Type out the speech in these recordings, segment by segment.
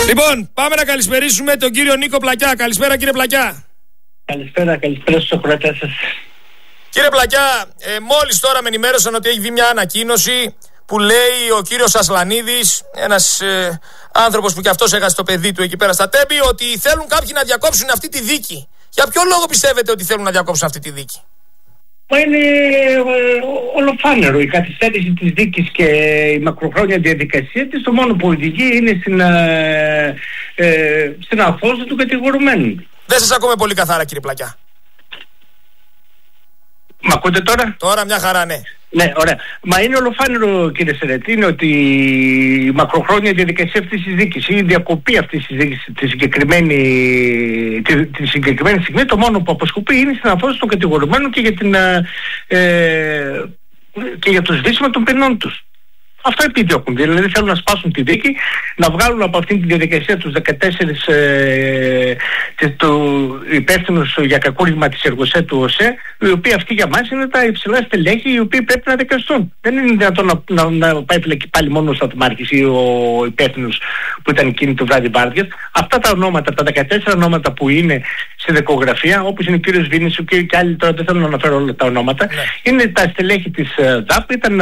Λοιπόν, πάμε να καλησπερίσουμε τον κύριο Νίκο Πλακιά. Καλησπέρα, κύριε Πλακιά. Καλησπέρα στους ακροατές σας. Κύριε Πλακιά, μόλις τώρα με ενημέρωσαν ότι έχει βγει μια ανακοίνωση που λέει ο κύριος Ασλανίδης, ένας άνθρωπος που κι αυτός έχασε το παιδί του εκεί πέρα στα Τέμπη, ότι θέλουν κάποιοι να διακόψουν αυτή τη δίκη. Για ποιο λόγο πιστεύετε ότι θέλουν να διακόψουν αυτή τη δίκη? Είναι ολοφάνερο η καθυστέρηση της δίκης και η μακροχρόνια διαδικασία της. Το μόνο που οδηγεί είναι στην αφόσταση του κατηγορουμένου. Δεν σας ακούμε πολύ καθαρά, κύριε Πλακιά. Μ' ακούτε τώρα? Τώρα μια χαρά, ναι. Ναι, ωραία. Μα είναι ολοφάνερο, κύριε Σερέτη, είναι ότι η μακροχρόνια διαδικασία αυτής της δίκης ή η διακοπή αυτής της δίκης τη συγκεκριμένη στιγμή, το μόνο που αποσκοπεί είναι στην αφόσταση των κατηγορουμένων και για το σβήσιμο των ποινών τους. Αυτό επιδιώκουν. Δηλαδή θέλουν να σπάσουν τη δίκη, να βγάλουν από αυτήν τη διαδικασία τους 14 υπεύθυνους για κακούργημα της Εργοσέ του ΟΣΕ, οι οποίοι αυτοί για μας είναι τα υψηλά στελέχη οι οποίοι πρέπει να δικαστούν. Δεν είναι δυνατόν να πάει φυλακή πάλι μόνο ο Σταθμάρχης ή ο υπεύθυνος που ήταν εκείνη το βράδυ βάρδιας. Αυτά τα ονόματα, τα 14 ονόματα που είναι στη δικογραφία, όπως είναι ο κύριος Βίνης και άλλοι, τώρα δεν θέλω να αναφέρω όλα τα ονόματα, είναι τα στελέχη της ΔΑΠ, ήταν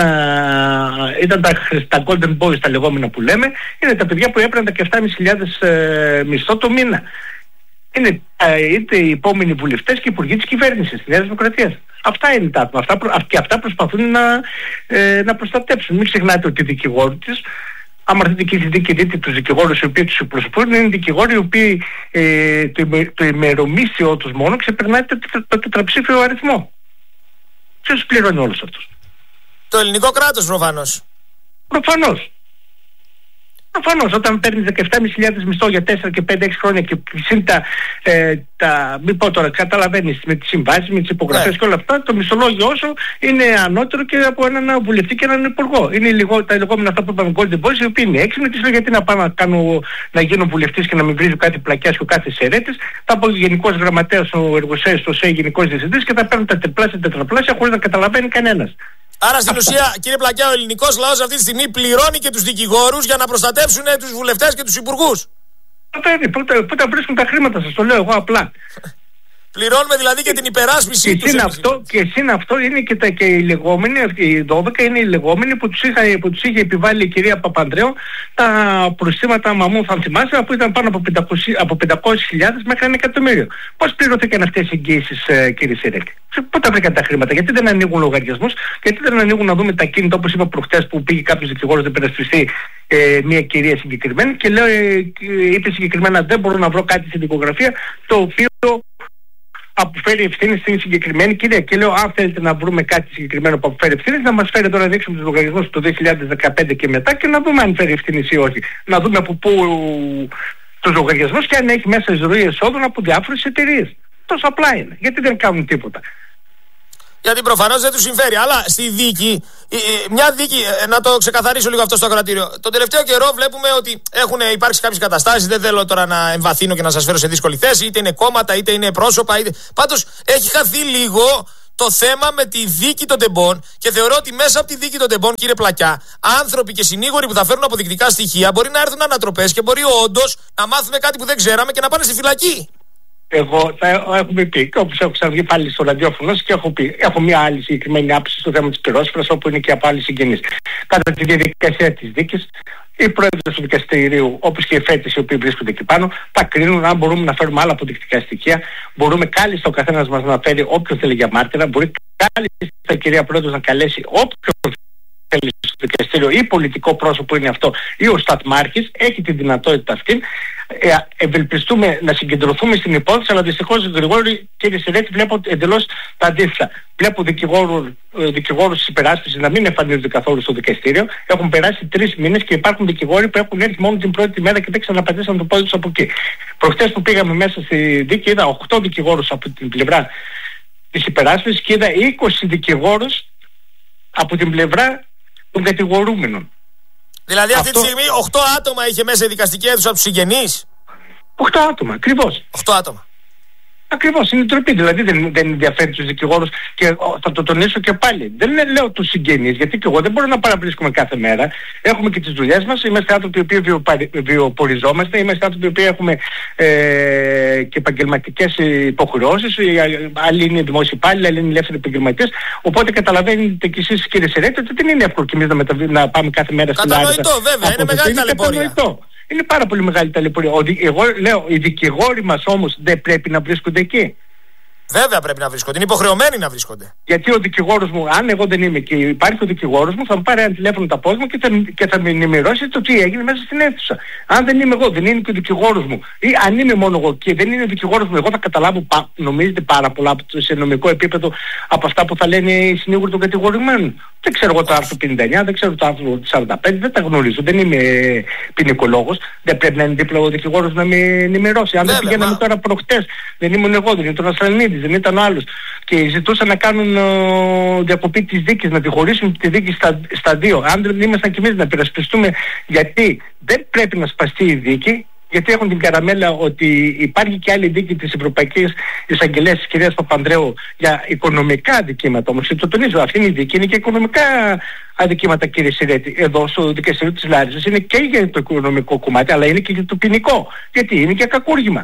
τα Golden Boys τα λεγόμενα που λέμε, είναι τα παιδιά που έπαιρναν τα 17.500 μισθό το μήνα. Είναι είτε οι επόμενοι βουλευτές και υπουργοί της κυβέρνησης της Νέας Δημοκρατίας. Αυτά είναι τα άτομα, και αυτά προσπαθούν να προστατέψουν. Μην ξεχνάτε ότι οι δικηγόροι της, άμα δείτε τους δικηγόρους οι οποίοι τους εκπροσωπούν, είναι δικηγόροι οι οποίοι το ημερομίσιο τους μόνο ξεπερνάει το τετραψήφιο αριθμό. Ποιος πληρώνει όλους αυτούς? Το ελληνικό κράτος προφανώς. Προφανώς, όταν παίρνεις 17.500 μισθό για 4 και 5-6 χρόνια και συν μην πω τώρα, καταλαβαίνεις με τις συμβάσεις, με τις υπογραφές και όλα αυτά, το μισθολόγιο όσο είναι ανώτερο και από έναν βουλευτή και έναν υπουργό. Είναι τα λεγόμενα αυτά που είπαμε Golden Boys, οι οποίοι είναι έξυπνοι, τις λέω γιατί να πάω να γίνω βουλευτής και να μην βρίζω κάτι Πλακιάς και ο κάθε Σερέτης. Θα πω γενικός γραμματέας ο Εργοσέης, στο ΣΕ γενικός διευθυντής και θα παίρνουν τα τριπλάσια, τετραπλάσια χωρίς να καταλαβαίνει κανένας. Άρα στην ουσία, κύριε Πλακιά, ο ελληνικός λαός αυτή τη στιγμή πληρώνει και τους δικηγόρους για να προστατεύσουν τους βουλευτές και τους υπουργούς. Πού τα βρίσκουν τα χρήματα, σας το λέω εγώ απλά. Πληρώνουμε δηλαδή και την υπεράσπιση τους. Και συν αυτό είναι και οι λεγόμενοι, οι 12 είναι οι λεγόμενοι που τους είχε επιβάλει η κυρία Παπανδρέου τα προστήματα μαμού, θα θυμάσαι, που ήταν πάνω από 500.000 μέχρι 1 εκατομμύριο. Πώς πληρωθήκαν αυτές οι εγγύησεις, κύριε Σερέτη? Πού τα βρήκαν τα χρήματα? Γιατί δεν ανοίγουν λογαριασμούς? Γιατί δεν ανοίγουν να δούμε τα κίνητα, όπως είπα προχτές, που πήγε κάποιος δικηγόρος να υπερασπιστεί μια κυρία συγκεκριμένη και είπε συγκεκριμένα δεν μπορώ να βρω κάτι στην δικογραφία το οποίο αποφέρει ευθύνη στην συγκεκριμένη κυρία. Και λέω, αν θέλετε να βρούμε κάτι συγκεκριμένο που αποφέρει ευθύνη, να μας φέρει τώρα να δείξουμε τους λογαριασμούς του 2015 και μετά και να δούμε αν φέρει ευθύνη ή όχι. Να δούμε από πού τους λογαριασμούς και αν έχει μέσα ροή εσόδων από διάφορες εταιρείες. Τόσο απλά είναι. Γιατί δεν κάνουν τίποτα? Γιατί προφανώς δεν τους συμφέρει. Αλλά στη δίκη, μια δίκη, να το ξεκαθαρίσω λίγο αυτό στο ακροατήριο. Τον τελευταίο καιρό βλέπουμε ότι έχουν υπάρξει κάποιες καταστάσεις. Δεν θέλω τώρα να εμβαθύνω και να σας φέρω σε δύσκολη θέση. Είτε είναι κόμματα, είτε είναι πρόσωπα. Πάντως έχει χαθεί λίγο το θέμα με τη δίκη των τεμπών. Και θεωρώ ότι μέσα από τη δίκη των τεμπών, κύριε Πλακιά, άνθρωποι και συνήγοροι που θα φέρουν αποδεικτικά στοιχεία μπορεί να έρθουν ανατροπές και μπορεί όντως να μάθουμε κάτι που δεν ξέραμε και να πάνε στη φυλακή. Εγώ έχουμε πει, και όπως έχω ξαναβγεί πάλι στο ραδιόφωνο και έχω πει, έχω μια άλλη συγκεκριμένη άποψη στο θέμα της πυρόσφαιρας, όπου είναι και από άλλοι συγγενείς. Κατά τη διαδικασία της δίκης, οι πρόεδροι του δικαστηρίου, όπως και οι φέτες οι οποίοι βρίσκονται εκεί πάνω, θα κρίνουν αν μπορούμε να φέρουμε άλλα αποδεικτικά στοιχεία. Μπορούμε κάλλιστα ο καθένας μας να φέρει όποιον θέλει για μάρτυρα. Μπορεί κάλλιστα η κυρία Πρόεδρος να καλέσει όποιον θέλει στο δικαστήριο, ή πολιτικό πρόσωπο είναι αυτό, ή ο Σταθμάρχης, έχει τη δυνατότητα αυτή. Ευελπιστούμε να συγκεντρωθούμε στην υπόθεση, αλλά δυστυχώς Γρηγόρη, κύριε Σερέτη, βλέπω εντελώς τα αντίθετα. Βλέπω δικηγόρους της υπεράσπισης να μην εμφανίζονται καθόλου στο δικαστήριο. Έχουν περάσει 3 μήνες και υπάρχουν δικηγόροι που έχουν έρθει μόνο την πρώτη μέρα και δεν ξαναπατήσαν το πόδι τους από εκεί. Προχτές που πήγαμε μέσα στη δίκη, είδα 8 δικηγόρους από την πλευρά της υπεράσπισης και είδα 20 δικηγόρους από την πλευρά των κατηγορούμενων. Δηλαδή αυτή τη στιγμή 8 άτομα είχε μέσα η δικαστική αίθουσα από τους συγγενείς. 8 άτομα, ακριβώς. 8 άτομα. Ακριβώς, είναι ντροπή. Δηλαδή δεν ενδιαφέρει τους δικηγόρους και θα το τονίσω και πάλι. Δεν λέω τους συγγενείς, γιατί και εγώ δεν μπορώ να παραβρίσκουμε κάθε μέρα. Έχουμε και τις δουλειές μας, είμαστε άνθρωποι οι οποίοι βιοποριζόμαστε, είμαστε άνθρωποι οι οποίοι έχουμε και επαγγελματικές υποχρεώσεις, άλλοι είναι δημόσιοι υπάλληλοι, άλλοι είναι ελεύθεροι επαγγελματίες. Οπότε καταλαβαίνετε κι εσείς, κύριε Σερέτη, ότι δεν είναι εύκολο κι εμείς να πάμε κάθε μέρα στην Άρτα. Κατανοητό, βέβαια, είναι μεγάλη ταλαιπωρία. Είναι πάρα πολύ μεγάλη ταλαιπωρία. Εγώ λέω, οι δικηγόροι μας όμως δεν πρέπει να βρίσκονται εκεί. Βέβαια πρέπει να βρίσκονται. Είναι υποχρεωμένοι να βρίσκονται. Γιατί ο δικηγόρος μου, αν εγώ δεν είμαι και υπάρχει ο δικηγόρος μου, θα μου πάρει ένα τηλέφωνο το απόγευμα και θα με ενημερώσει το τι έγινε μέσα στην αίθουσα. Αν δεν είμαι εγώ, δεν είναι και ο δικηγόρος μου, ή αν είμαι μόνο εγώ και δεν είναι ο δικηγόρος μου, εγώ θα καταλάβω, νομίζετε, πάρα πολλά σε νομικό επίπεδο από αυτά που θα λένε οι συνήγοροι των κατηγορουμένων. Δεν ξέρω εγώ το άρθρο 59, δεν ξέρω το άρθρο 45, δεν τα γνωρίζω. Δεν είμαι ποινικολόγος. Δεν πρέπει να είναι δίπλα ο δικηγόρος να με ενημερώσει. Αν δεν πηγαίναμε τώρα προχτές, δεν ήμουν εγώ, δεν ήταν ο Ασλανίδης, δεν ήταν ο άλλος. Και ζητούσαν να κάνουν διακοπή της δίκης, να τη χωρίσουν τη δίκη στα δύο. Αν δεν ήμασταν κι εμείς να υπερασπιστούμε, γιατί δεν πρέπει να σπαστεί η δίκη. Γιατί έχουν την καραμέλα ότι υπάρχει και άλλη δίκη της Ευρωπαϊκής Εισαγγελίας της κυρίας Παπανδρέου για οικονομικά αδικήματα. Όμως το τονίζω, αυτή είναι η δίκη, είναι και οικονομικά αδικήματα, κύριε Σερέτη. Εδώ στο δικαστήριο της Λάρισας είναι και για το οικονομικό κομμάτι, αλλά είναι και για το ποινικό. Γιατί είναι και κακούργημα.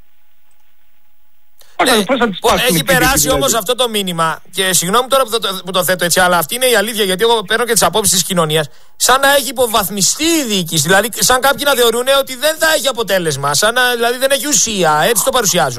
Έχει περάσει όμως αυτό το μήνυμα και συγγνώμη τώρα που το θέτω έτσι, αλλά αυτή είναι η αλήθεια, γιατί εγώ παίρνω και τις απόψεις της κοινωνίας, σαν να έχει υποβαθμιστεί η διοίκηση, δηλαδή σαν κάποιοι να θεωρούν ότι δεν θα έχει αποτέλεσμα, σαν να δηλαδή δεν έχει ουσία, έτσι το παρουσιάζουν.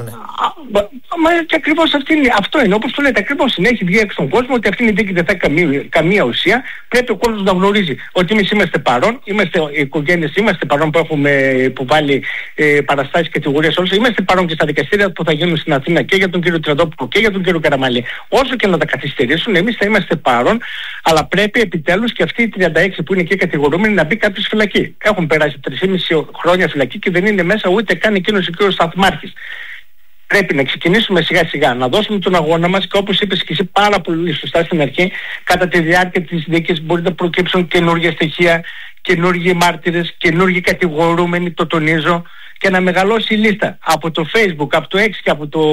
Μα και ακριβώς αυτό είναι, όπως το λέτε, ακριβώς είναι, έχει βγει έξω στον κόσμο ότι αυτή η δίκη δεν θα έχει καμία ουσία. Πρέπει ο κόσμος να γνωρίζει ότι εμείς είμαστε παρόν, είμαστε οι οικογένειες, είμαστε παρόν που έχουμε υποβάλει παραστάσεις κατηγορίες όλους, είμαστε παρόν και στα δικαστήρια που θα γίνουν στην Αθήνα και για τον κύριο Τρεντόπουλο και για τον κύριο Καραμαλή. Όσο και να τα καθυστερήσουν, εμείς θα είμαστε παρόν, αλλά πρέπει επιτέλους και αυτοί οι 36 που είναι και κατηγορούμενοι να μπει κάποιος φυλακή. Έχουν περάσει 3,5 χρόνια φυλακή και δεν είναι μέσα ούτε καν εκείνος ο κύριος Σταθμάρχης. Πρέπει να ξεκινήσουμε σιγά σιγά, να δώσουμε τον αγώνα μας και όπως είπες και εσύ πάρα πολύ σωστά στην αρχή, κατά τη διάρκεια της δίκης μπορεί να προκύψουν καινούργια στοιχεία, καινούργιοι μάρτυρες, καινούργιοι κατηγορούμενοι, το τονίζω, και να μεγαλώσει η λίστα. Από το Facebook, από το X και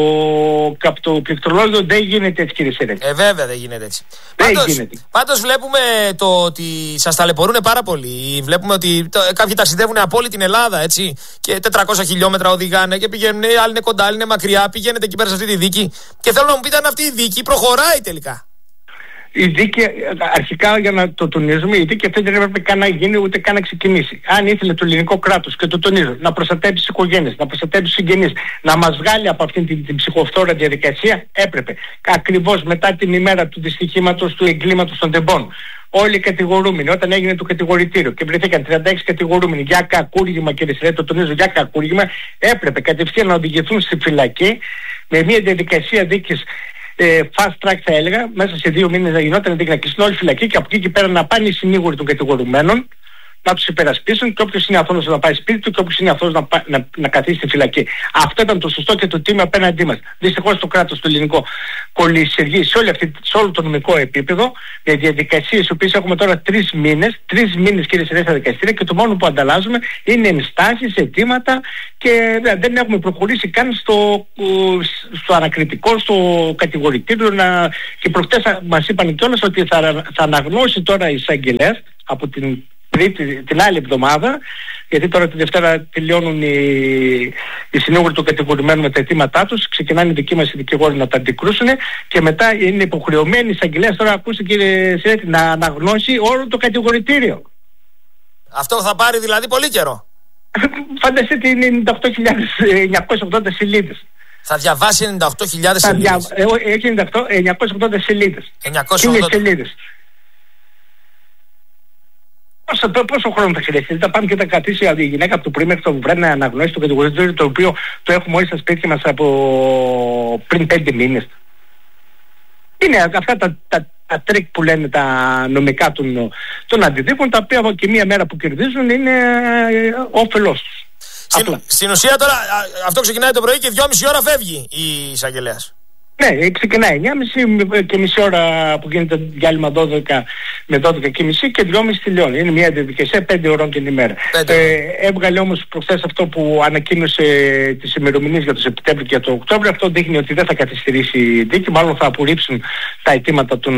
από το πληκτρολόγιο δεν γίνεται έτσι, κύριε Σερέτη. Βέβαια δεν γίνεται έτσι. Γίνεται. Πάντως βλέπουμε το ότι σας ταλαιπωρούν πάρα πολύ. Βλέπουμε ότι κάποιοι ταξιδεύουν από όλη την Ελλάδα, έτσι, και 400 χιλιόμετρα οδηγάνε και πηγαίνουν, άλλοι είναι κοντά, άλλοι είναι μακριά, πηγαίνετε εκεί πέρα σε αυτή τη δίκη και θέλω να μου πείτε αν αυτή η δίκη προχωράει τελικά. Η δίκη, αρχικά για να το τονίζουμε, η δίκη αυτή δεν έπρεπε καν να γίνει ούτε καν να ξεκινήσει. Αν ήθελε το ελληνικό κράτος, και το τονίζω, να προστατεύσει τις οικογένειες, να προστατεύσει τους συγγενείς, να μας βγάλει από αυτήν την ψυχοφθόρα διαδικασία, έπρεπε. Ακριβώς μετά την ημέρα του δυστυχήματος, του εγκλήματος των τεμπών. Όλοι οι κατηγορούμενοι, όταν έγινε το κατηγορητήριο και βρεθήκαν 36 κατηγορούμενοι για κακούργημα, κύριε Σερέτη, το τονίζω, για κακούργημα, έπρεπε κατευθείαν να οδηγηθούν στη φυλακή με μια διαδικασία δίκης. Fast track θα έλεγα, μέσα σε 2 μήνες να γινόταν να κλείσουν όλη φυλακή και από εκεί και πέρα να πάνε οι συνήγοροι των κατηγορουμένων να τους υπερασπίσουν και όποιος είναι αθώος να πάει σπίτι του και όποιος είναι αθώος να καθίσει στη φυλακή. Αυτό ήταν το σωστό και το τίμιο απέναντί μας. Δυστυχώς το κράτος το ελληνικό κολλησιεργεί σε όλο το νομικό επίπεδο με διαδικασίες οι οποίες έχουμε τώρα 3 μήνες κύριε Σερέτη στα δικαστήρια και το μόνο που ανταλλάζουμε είναι ενστάσεις, αιτήματα και δεν έχουμε προχωρήσει καν στο ανακριτικό, στο κατηγορητήριο και προχτές μας είπαν κιόλας ότι θα αναγνώσει τώρα η εισαγγελέας από την άλλη εβδομάδα, γιατί τώρα τη Δευτέρα τελειώνουν οι συνήγοροι των κατηγορουμένων με τα αιτήματά τους, ξεκινάνε οι δικοί μας οι δικηγόροι να τα αντικρούσουν και μετά είναι υποχρεωμένοι οι εισαγγελέας, τώρα ακούστε κύριε Σερέτη, να αναγνώσει όλο το κατηγορητήριο. Αυτό θα πάρει δηλαδή πολύ καιρό. Φανταστείτε, είναι 98.980 σελίδες. Θα διαβάσει 98.000 σελίδες. Έχει 980 σελίδες. 980 σελίδες. Πόσο χρόνο θα χρειαστεί, θα πάμε και θα κατήσει η γυναίκα από το πρωί μέχρι το βράδυ να αναγνώσει το κατηγορητήριο, το οποίο το έχουμε όλοι στα σπίτια μας από πριν 5 μήνες. Είναι αυτά τα τρίκ που λένε τα νομικά των αντιδίκων, τα οποία από και μία μέρα που κερδίζουν είναι όφελός τους. Στην ουσία τώρα αυτό ξεκινάει το πρωί και 2,5 ώρα φεύγει η εισαγγελέας. Ναι, ξεκινάει 9.30 και μισή ώρα που γίνεται διάλειμμα 12 με 12 και μισή και 2.30 τελειώνει. Είναι μια διαδικασία 5 ώρων την ημέρα. Έβγαλε όμως προχθές αυτό που ανακοίνωσε τις ημερομηνίες για το Σεπτέμβριο και το Οκτώβριο. Αυτό δείχνει ότι δεν θα καθυστερήσει η δίκη, μάλλον θα απορρίψουν τα αιτήματα των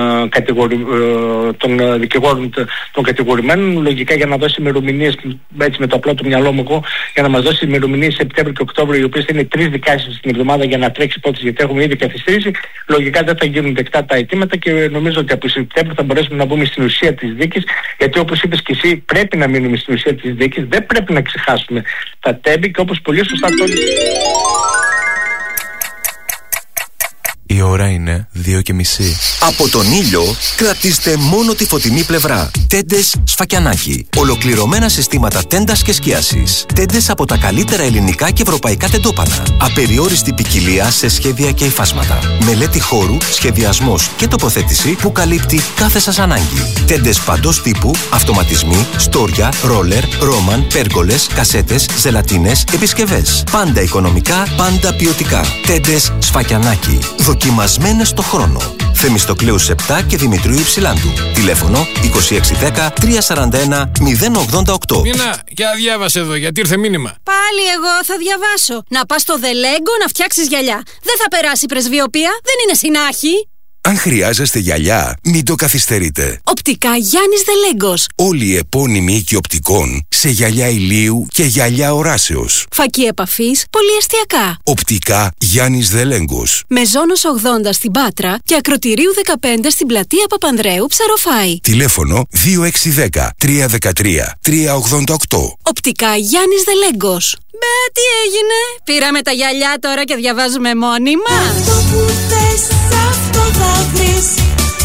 δικηγόρων των κατηγορημένων. Λογικά για να δώσει ημερομηνίες, έτσι με το απλό του μυαλό μου εγώ, για να μας δώσει ημερομηνίες Σεπτέμβριο και Οκτώβριο, οι οποίες θα είναι 3 δικάσεις την εβδομάδα για να τρέξει υπόθεση, γιατί έχουμε ήδη καθυστερήσει. Λογικά δεν θα γίνουν δεκτά τα αιτήματα και νομίζω ότι από Σεπτέμβριο θα μπορέσουμε να μπούμε στην ουσία της δίκης, γιατί όπως είπες και εσύ, πρέπει να μείνουμε στην ουσία της δίκης, δεν πρέπει να ξεχάσουμε τα τέμπη και όπως πολύ σωστά τόνισε. Η ώρα είναι 2:30. Από τον ήλιο κρατήστε μόνο τη φωτεινή πλευρά. Τέντες Σφακιανάκη. Ολοκληρωμένα συστήματα τέντας και σκίασης. Τέντες από τα καλύτερα ελληνικά και ευρωπαϊκά τεντόπανα. Απεριόριστη ποικιλία σε σχέδια και υφάσματα. Μελέτη χώρου, σχεδιασμός και τοποθέτηση που καλύπτει κάθε σας ανάγκη. Τέντες παντός τύπου, αυτοματισμοί, στόρια, ρόλερ, ρόμαν, πέργολες, κασέτες, ζελατίνες, επισκευές. Πάντα οικονομικά, πάντα ποιοτικά. Τέντες Σφακιανάκη. Δοκιμασμένες στο χρόνο. Θεμιστοκλέους 7 και Δημητρίου Υψηλάντου. Τηλέφωνο 2610 341 088. Μίνα, για διάβασε εδώ, γιατί ήρθε μήνυμα. Πάλι εγώ θα διαβάσω. Να πας στο Δελέγκο να φτιάξεις γυαλιά. Δεν θα περάσει πρεσβειοποία, δεν είναι συνάχη. Αν χρειάζεστε γυαλιά, μην το καθυστερείτε. Οπτικά Γιάννης Δελέγκος. Όλοι οι επώνυμοι οίκοι οπτικών σε γυαλιά ηλίου και γυαλιά οράσεως. Φακή επαφής, πολυεστιακά. Οπτικά Γιάννης Δελέγκος. Μεζόνος 80 στην Πάτρα και Ακροτηρίου 15 στην πλατεία Παπανδρέου, Ψαροφάη. Τηλέφωνο 2610 313 388. Οπτικά Γιάννης Δελέγκος. Μπε, τι έγινε? Πήραμε τα γυαλιά τώρα και διαβάζουμε μόνιμα. Αυτό που θες, αυτό θα βρεις.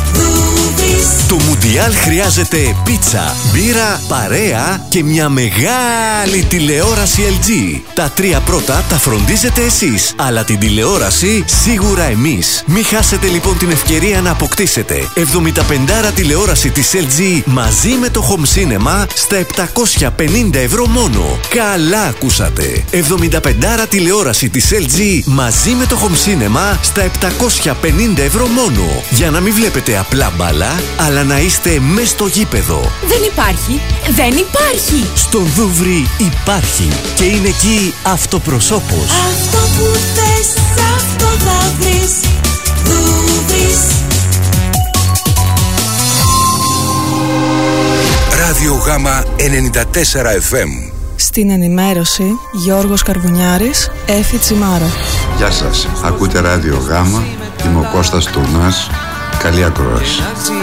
Το Μουντιάλ χρειάζεται πίτσα, μπύρα, παρέα και μια μεγάλη τηλεόραση LG. Τα 3 πρώτα τα φροντίζετε εσείς, αλλά την τηλεόραση σίγουρα εμείς. Μην χάσετε λοιπόν την ευκαιρία να αποκτήσετε 75 τηλεόραση της LG μαζί με το Home Cinema στα 750 ευρώ μόνο. Καλά ακούσατε! 75 τηλεόραση της LG μαζί με το Home Cinema στα 750 ευρώ μόνο. Για να μην βλέπετε απλά μπάλα, αλλά να είστε μες στο γήπεδο. Δεν υπάρχει, δεν υπάρχει. Στον Δούβρι υπάρχει και είναι εκεί αυτοπροσώπος. Αυτό που θες, αυτό θα βρεις. Δούβρις. Ράδιο Γάμα 94 FM. Στην ενημέρωση Γιώργος Καρβουνιάρης, Έφη Τσιμάρα. Γεια σας, ακούτε Ράδιο Γάμα, είμαι ο Κώστας Τουρνάς. Καλή ακρόαση.